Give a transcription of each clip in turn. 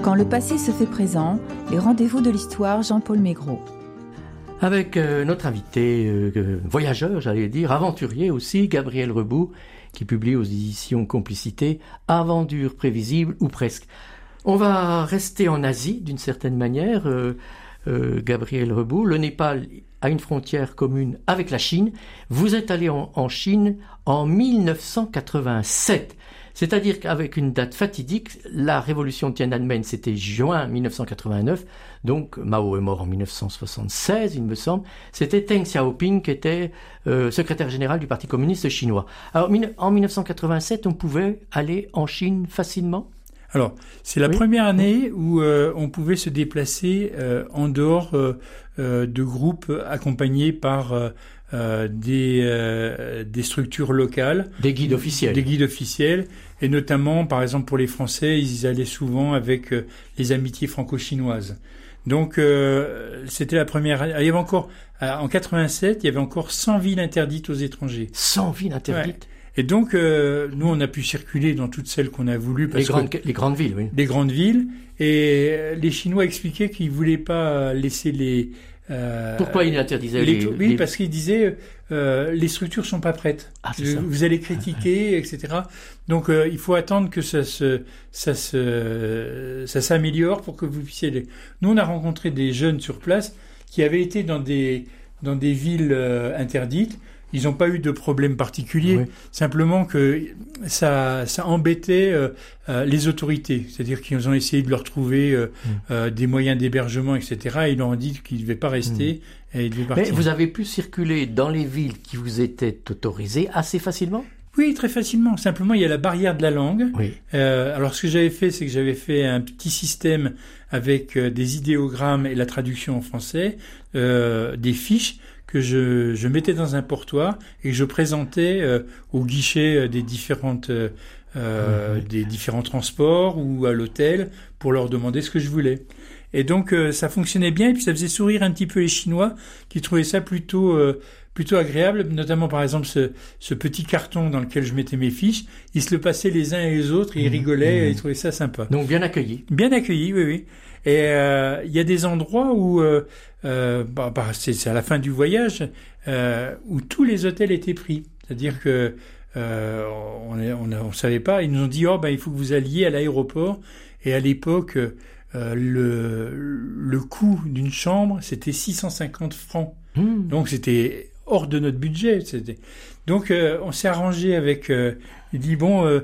Quand le passé se fait présent, les rendez-vous de l'histoire, Jean-Paul Maigret. Avec notre invité, voyageur, j'allais dire, aventurier aussi, Gabriel Rebout, qui publie aux éditions Complicité, Aventures prévisibles ou presque. On va rester en Asie d'une certaine manière, Gabriel Rebout. Le Népal a une frontière commune avec la Chine. Vous êtes allé en Chine en 1987. C'est-à-dire qu'avec une date fatidique, la révolution de Tiananmen, c'était juin 1989, donc Mao est mort en 1976, il me semble. C'était Deng Xiaoping qui était secrétaire général du Parti communiste chinois. Alors en 1987, on pouvait aller en Chine facilement ? Alors, c'est la première année où on pouvait se déplacer en dehors de groupes accompagnés par des structures locales. Des guides officiels. Des guides officiels. Et notamment, par exemple, pour les Français, ils allaient souvent avec les amitiés franco-chinoises. Donc, c'était la première année. Il y avait encore, en 87, il y avait encore 100 villes interdites aux étrangers. 100 villes interdites ? Ouais. Et donc, nous, on a pu circuler dans toutes celles qu'on a voulu. Les grandes villes, oui. Les grandes villes. Et les Chinois expliquaient qu'ils voulaient pas laisser les... Pourquoi ils interdisaient Oui, parce qu'ils disaient les structures sont pas prêtes. Ah, c'est ça. Vous allez critiquer, etc. Donc, il faut attendre que ça s'améliore pour que vous puissiez aller. Nous, on a rencontré des jeunes sur place qui avaient été dans des villes interdites. Ils n'ont pas eu de problème particulier, oui. Simplement que ça embêtait les autorités. C'est-à-dire qu'ils ont essayé de leur trouver des moyens d'hébergement, etc. Et ils leur ont dit qu'ils ne devaient pas rester et ils devaient partir. Mais vous avez pu circuler dans les villes qui vous étaient autorisées assez facilement ? Oui, très facilement. Simplement, il y a la barrière de la langue. Oui. Alors, ce que j'avais fait, c'est que j'avais fait un petit système avec des idéogrammes et la traduction en français, des fiches que je mettais dans un portoir et que je présentais au guichet des différents transports ou à l'hôtel pour leur demander ce que je voulais. Et donc ça fonctionnait bien et puis ça faisait sourire un petit peu les Chinois qui trouvaient ça plutôt agréable, notamment par exemple ce petit carton dans lequel je mettais mes fiches, ils se le passaient les uns et les autres et ils rigolaient et ils trouvaient ça sympa. Donc bien accueillis. Bien accueillis, oui, oui. Et il y a des endroits où c'est à la fin du voyage où tous les hôtels étaient pris. C'est-à-dire que on savait pas. Ils nous ont dit il faut que vous alliez à l'aéroport. Et à l'époque le coût d'une chambre c'était 650 francs. Donc c'était hors de notre budget. Donc on s'est arrangé avec. Il dit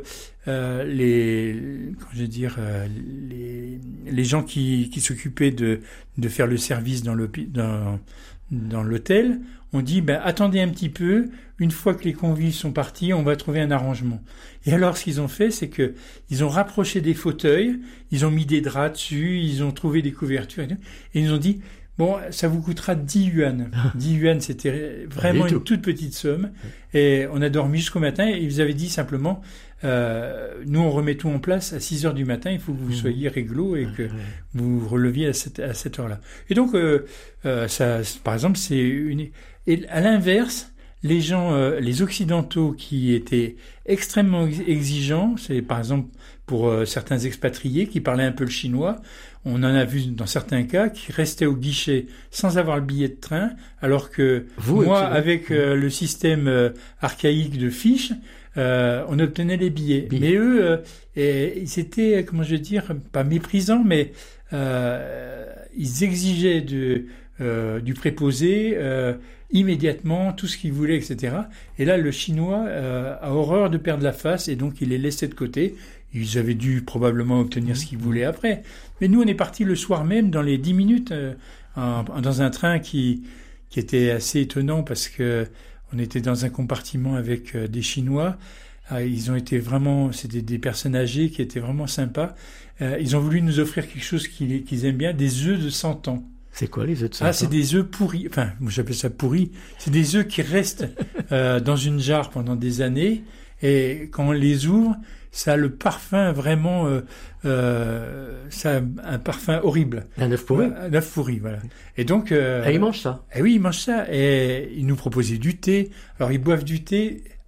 les gens qui s'occupaient de faire le service dans l'hôtel ont dit attendez un petit peu, une fois que les convives sont partis, on va trouver un arrangement. Et alors ce qu'ils ont fait, c'est que ils ont rapproché des fauteuils, ils ont mis des draps dessus, ils ont trouvé des couvertures et ils nous ont dit ça vous coûtera 10 yuan. 10 yuan, c'était vraiment une toute petite somme. Et on a dormi jusqu'au matin et ils avaient dit simplement, nous on remet tout en place à 6 heures du matin, il faut que vous soyez réglo et que vous releviez à cette heure-là. Et donc, ça, par exemple, et à l'inverse, les gens, les occidentaux qui étaient extrêmement exigeants, c'est par exemple pour certains expatriés qui parlaient un peu le chinois, on en a vu dans certains cas qui restaient au guichet sans avoir le billet de train, alors que avec le système archaïque de fiches, on obtenait les billets. Mais eux, ils étaient, pas méprisants, mais ils exigeaient du préposé immédiatement tout ce qu'ils voulaient, etc. Et là, le Chinois a horreur de perdre la face et donc il les laissait de côté. Ils avaient dû probablement obtenir ce qu'ils voulaient après. Mais nous, on est partis le soir même, dans les 10 minutes, dans un train qui était assez étonnant parce que on était dans un compartiment avec des Chinois. Ils ont été vraiment, c'était des personnes âgées qui étaient vraiment sympas. Ils ont voulu nous offrir quelque chose qu'ils aiment bien, des œufs de 100 ans. C'est quoi les œufs de 100 ans ? C'est des œufs pourris. Enfin, moi j'appelle ça pourris. C'est des œufs qui restent dans une jarre pendant des années. Et quand on les ouvre, ça a le parfum vraiment, ça a un parfum horrible. Un œuf pourri. Un œuf pourri, voilà. Et donc, et ils mangent ça. Et oui, ils mangent ça. Et ils nous proposaient du thé. Alors ils boivent du thé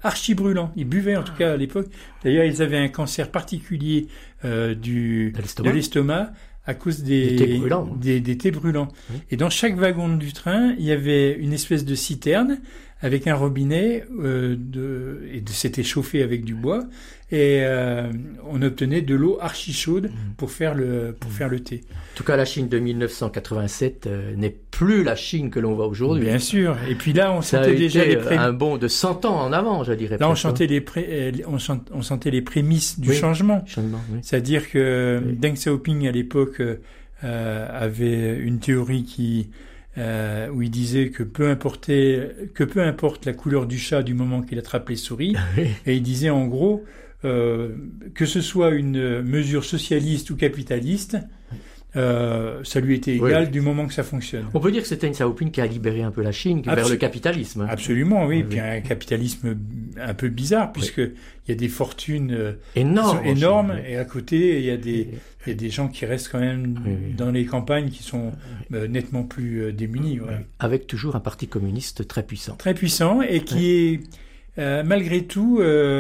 archi brûlants. Ils buvaient en tout cas à l'époque. D'ailleurs, ils avaient un cancer particulier de l'estomac à cause des thés brûlants. Oui. Et dans chaque wagon du train, il y avait une espèce de citerne avec un robinet c'était chauffé avec du bois et on obtenait de l'eau archi chaude pour faire le thé. En tout cas, la Chine de 1987 n'est plus la Chine que l'on voit aujourd'hui. Bien sûr. Et puis là, on Ça sentait a déjà été les un bond de 100 ans en avant, je dirais. Là, on presque. sentait les prémices du Oui. changement. Oui. C'est-à-dire que Oui. Deng Xiaoping, à l'époque, avait une théorie où il disait que peu importe la couleur du chat du moment qu'il attrape les souris, et il disait en gros que ce soit une mesure socialiste ou capitaliste, ça lui était égal du moment que ça fonctionne. On peut dire que c'était Deng Xiaoping qui a libéré un peu la Chine vers le capitalisme. Absolument, oui. Oui. Puis un capitalisme un peu bizarre, puisque il y a des fortunes énormes. Et à côté, il y a des gens qui restent quand même dans les campagnes qui sont nettement plus démunis. Voilà. Avec toujours un parti communiste très puissant. Très puissant et qui est malgré tout,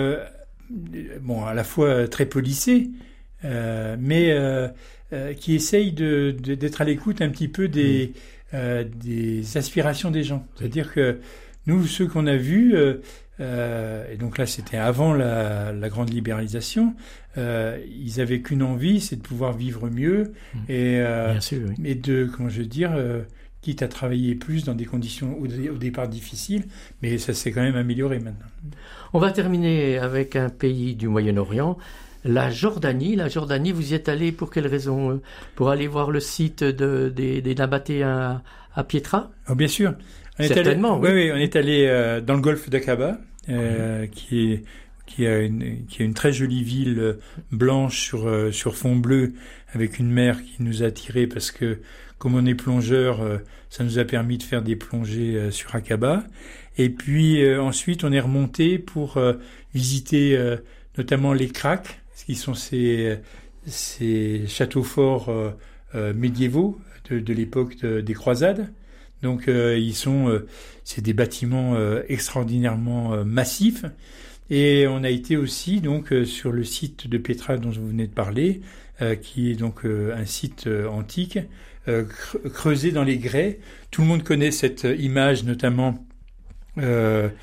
à la fois très policé, mais qui essaye d'être à l'écoute un petit peu des aspirations des gens. C'est-à-dire que nous, ceux qu'on a vus, et donc là c'était avant la grande libéralisation, ils avaient qu'une envie, c'est de pouvoir vivre mieux et de, quitte à travailler plus dans des conditions au départ difficiles, mais ça s'est quand même amélioré maintenant. On va terminer avec un pays du Moyen-Orient. La Jordanie, vous y êtes allé pour quelle raison? Pour aller voir le site des Nabatéens à Petra? Oh, bien sûr. Certainement, oui, on est allé dans le golfe d'Aqaba, qui a une très jolie ville blanche sur fond bleu, avec une mer qui nous a attirés parce que, comme on est plongeur, ça nous a permis de faire des plongées sur Aqaba. Et puis ensuite, on est remonté pour visiter notamment les Kraks, qui sont ces châteaux forts médiévaux de l'époque des croisades. Donc c'est des bâtiments extraordinairement massifs. Et on a été aussi donc sur le site de Petra dont vous venez de parler, qui est donc un site antique creusé dans les grès. Tout le monde connaît cette image, notamment de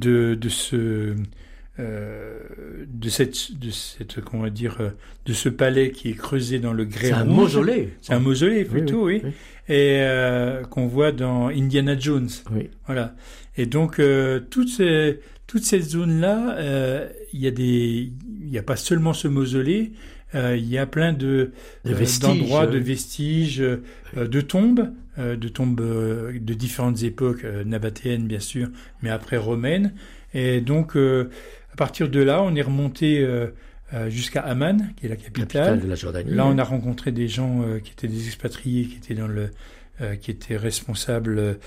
ce palais qui est creusé dans le grès rouge. C'est un mausolée. C'est un mausolée plutôt, oui. Et qu'on voit dans Indiana Jones. Oui. Voilà. Et donc toute cette zone-là, il y a pas seulement ce mausolée, il y a plein d'endroits, de vestiges, de tombes de différentes époques, nabatéennes bien sûr, mais après romaines. Et donc à partir de là, on est remonté jusqu'à Amman, qui est la capitale de la Jordanie. Là, on a rencontré des gens qui étaient des expatriés, qui étaient responsables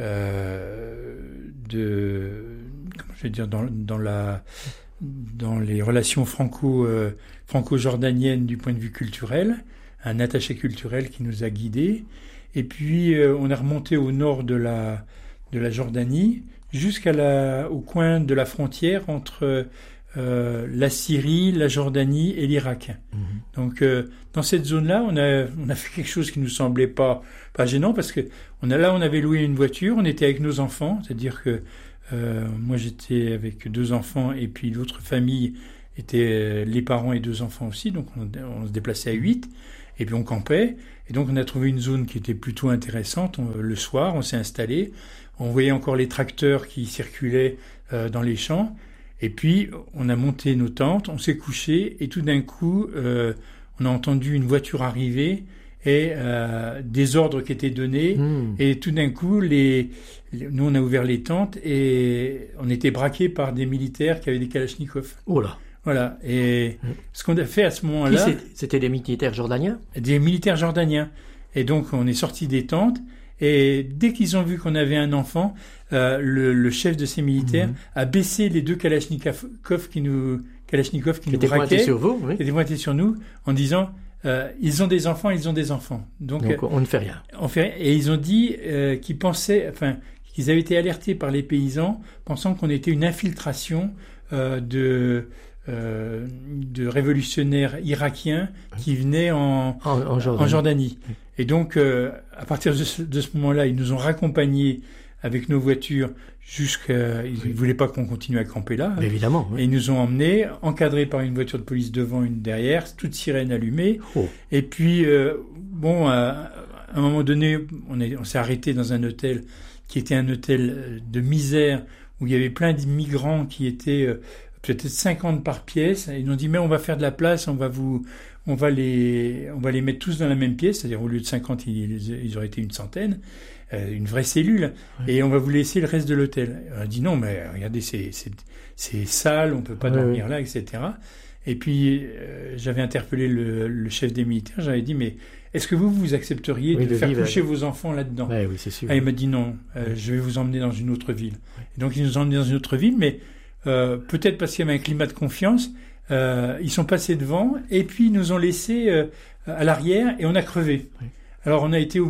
dans les relations franco-jordaniennes du point de vue culturel, un attaché culturel qui nous a guidés. Et puis on a remonté au nord de la Jordanie au coin de la frontière entre la Syrie, la Jordanie et l'Irak. Donc dans cette zone-là, on a fait quelque chose qui nous semblait pas gênant, parce que on avait loué une voiture, on était avec nos enfants, c'est-à-dire que moi j'étais avec 2 enfants et puis l'autre famille était les parents et 2 enfants aussi, donc on se déplaçait à 8 et puis on campait, et donc on a trouvé une zone qui était plutôt intéressante. Le soir, on s'est installé, on voyait encore les tracteurs qui circulaient dans les champs. Et puis, on a monté nos tentes, on s'est couché, et tout d'un coup, on a entendu une voiture arriver et des ordres qui étaient donnés. Et tout d'un coup, nous, on a ouvert les tentes et on était braqués par des militaires qui avaient des kalachnikovs. Oh là! Voilà. Et ce qu'on a fait à ce moment-là... C'était des militaires jordaniens? Des militaires jordaniens. Et donc, on est sortis des tentes. Et dès qu'ils ont vu qu'on avait un enfant, le chef de ces militaires a baissé les 2 kalachnikovs qui nous braquaient, pointés sur vous, qui étaient pointés sur nous, en disant ils ont des enfants. Donc on ne fait rien. Et ils ont dit qu'ils qu'ils avaient été alertés par les paysans, pensant qu'on était une infiltration de révolutionnaires irakiens qui venaient en Jordanie. Et donc, à partir de ce moment-là, ils nous ont raccompagnés avec nos voitures ils voulaient pas qu'on continue à camper là. Mais évidemment. Oui. Et ils nous ont emmenés, encadrés par une voiture de police devant, une derrière, toute sirène allumée. Oh. Et puis, à un moment donné, on s'est arrêté dans un hôtel qui était un hôtel de misère, où il y avait plein d'immigrants qui étaient peut-être 50 par pièce. Et ils nous ont dit, mais on va faire de la place, on va les mettre tous dans la même pièce, c'est-à-dire au lieu de 50, ils auraient été une centaine. Une vraie cellule, et on va vous laisser le reste de l'hôtel. On a dit non, mais regardez, c'est sale, on peut pas dormir là, etc. Et puis, j'avais interpellé le chef des militaires, j'avais dit, mais est-ce que vous accepteriez de faire coucher vos enfants là-dedans? Oui, c'est sûr. Il m'a dit non, je vais vous emmener dans une autre ville. Et donc, ils nous ont emmenés dans une autre ville, mais peut-être parce qu'il y avait un climat de confiance, ils sont passés devant, et puis ils nous ont laissés à l'arrière, et on a crevé. Oui. Alors on était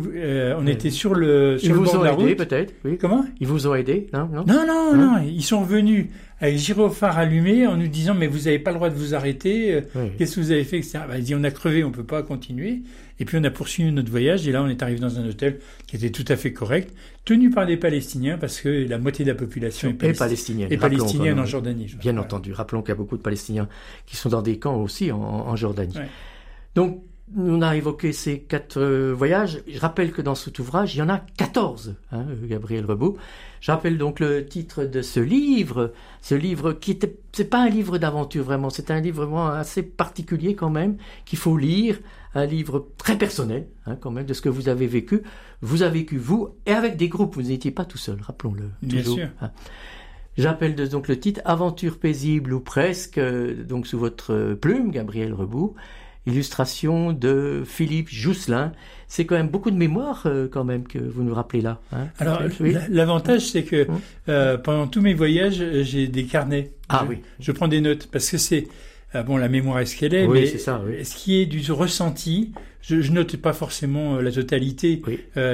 sur le bord de la route. Ils vous ont aidé peut-être, oui. Comment? Ils vous ont aidé, non? Non. Ils sont venus avec gyrophare allumé en nous disant mais vous n'avez pas le droit de vous arrêter. Qu'est-ce que vous avez fait, etc. Ils disent on a crevé, on peut pas continuer. Et puis on a poursuivi notre voyage et là on est arrivé dans un hôtel qui était tout à fait correct, tenu par des Palestiniens parce que la moitié de la population est palestinienne en Jordanie. Bien entendu. Rappelons qu'il y a beaucoup de Palestiniens qui sont dans des camps aussi en Jordanie. Ouais. Donc on a évoqué ces 4 voyages. Je rappelle que dans cet ouvrage, il y en a 14, Gabriel Rebout. Je rappelle donc le titre de ce livre qui c'est pas un livre d'aventure vraiment, c'est un livre vraiment assez particulier quand même, qu'il faut lire, un livre très personnel, quand même, de ce que vous avez vécu. Vous avez vécu, vous, et avec des groupes, vous n'étiez pas tout seul, rappelons-le. Bien toujours, sûr. J'appelle donc le titre « Aventure paisible ou presque », donc sous votre plume, Gabriel Rebout. Illustration de Philippe Jousselin. C'est quand même beaucoup de mémoire quand même que vous nous rappelez là. Alors l'avantage c'est que pendant tous mes voyages j'ai des carnets. Je prends des notes parce que c'est la mémoire est ce qu'elle est, mais c'est ça, ce qui est du ressenti, je note pas forcément la totalité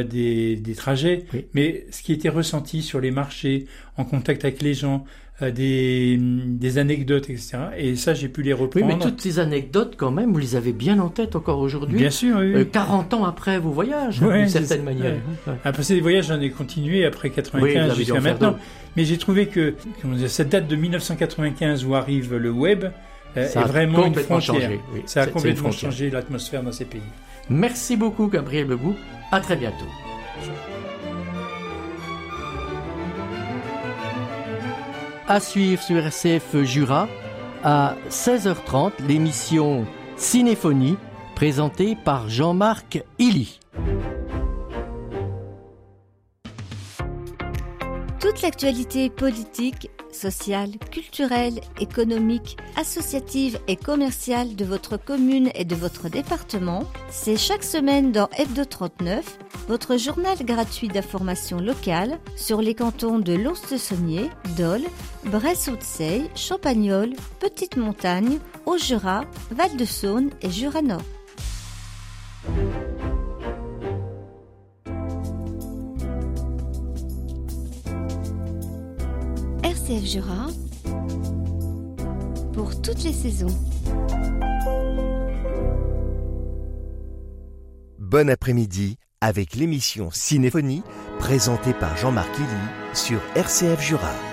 des trajets, mais ce qui était ressenti sur les marchés, en contact avec les gens, des anecdotes, etc. Et ça, j'ai pu les reprendre. Oui, mais toutes ces anecdotes, quand même, vous les avez bien en tête encore aujourd'hui. Bien sûr, oui. 40 ans après vos voyages, d'une certaine manière. Après ces voyages, j'en ai continué après 95 jusqu'à maintenant. Mais j'ai trouvé que cette date de 1995 où arrive le web est vraiment une frontière. Ça a complètement changé l'atmosphère dans ces pays. Merci beaucoup, Gabriel Rebout. À très bientôt. À suivre sur RCF Jura, à 16h30, l'émission Cinéphonie, présentée par Jean-Marc Illy. Toute l'actualité politique, sociale, culturelle, économique, associative et commerciale de votre commune et de votre département, c'est chaque semaine dans Hebdo 39, votre journal gratuit d'information locale sur les cantons de Lons-le-Saunier, Dole, Bresse-Haute-Seille, Champagnole, Petite-Montagne, Haut-Jura, Val-de-Saône et Jura-Nord. RCF Jura pour toutes les saisons. Bon après-midi avec l'émission Cinéphonie présentée par Jean-Marc Illy sur RCF Jura.